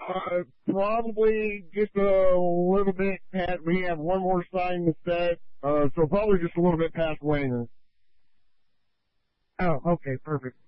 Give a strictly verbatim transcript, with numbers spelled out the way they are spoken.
Uh, probably just a little bit past, we have one more sign to set, uh, so probably just a little bit past Wayner. Oh, okay, perfect.